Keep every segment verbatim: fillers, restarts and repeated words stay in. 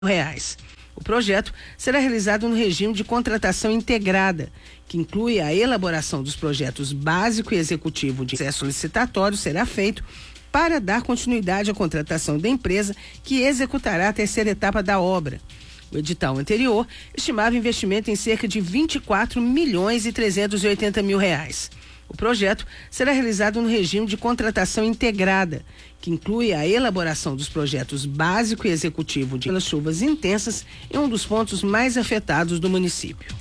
reais. O projeto será realizado no regime de contratação integrada, que inclui a elaboração dos projetos básico e executivo de processo licitatório será feito para dar continuidade à contratação da empresa que executará a terceira etapa da obra. O edital anterior estimava investimento em cerca de vinte e quatro milhões e trezentos e oitenta mil reais. O projeto será realizado no regime de contratação integrada, que inclui a elaboração dos projetos básico e executivo de pelas chuvas intensas em um dos pontos mais afetados do município.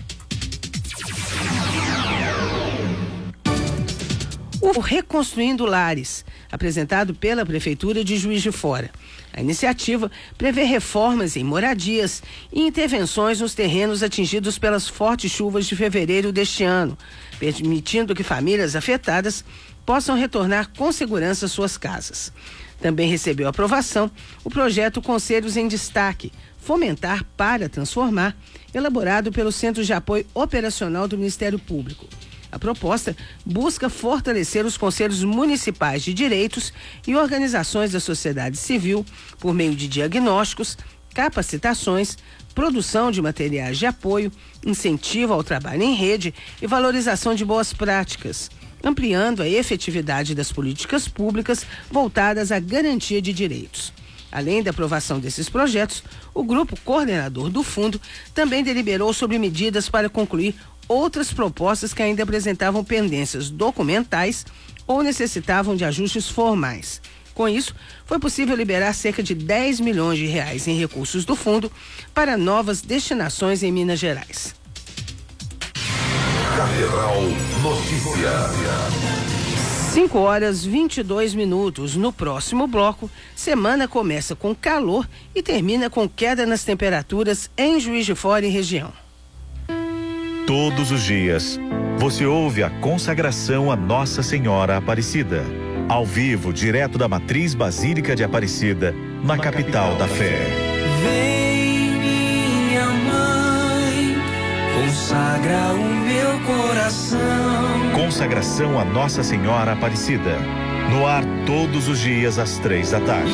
O Reconstruindo Lares, apresentado pela Prefeitura de Juiz de Fora. A iniciativa prevê reformas em moradias e intervenções nos terrenos atingidos pelas fortes chuvas de fevereiro deste ano, permitindo que famílias afetadas possam retornar com segurança às suas casas. Também recebeu aprovação o projeto Conselhos em Destaque, Fomentar para Transformar, elaborado pelo Centro de Apoio Operacional do Ministério Público. A proposta busca fortalecer os conselhos municipais de direitos e organizações da sociedade civil por meio de diagnósticos, capacitações, produção de materiais de apoio, incentivo ao trabalho em rede e valorização de boas práticas, ampliando a efetividade das políticas públicas voltadas à garantia de direitos. Além da aprovação desses projetos, o grupo coordenador do fundo também deliberou sobre medidas para concluir outras propostas que ainda apresentavam pendências documentais ou necessitavam de ajustes formais. Com isso, foi possível liberar cerca de dez milhões de reais em recursos do fundo para novas destinações em Minas Gerais. Catedral Notícias. cinco horas e vinte e dois minutos. No próximo bloco, semana começa com calor e termina com queda nas temperaturas em Juiz de Fora e região. Todos os dias, você ouve a consagração a Nossa Senhora Aparecida. Ao vivo, direto da Matriz Basílica de Aparecida, na, na capital, capital da fé. Vem, minha mãe, consagra o meu coração. Consagração a Nossa Senhora Aparecida. No ar todos os dias às três da tarde.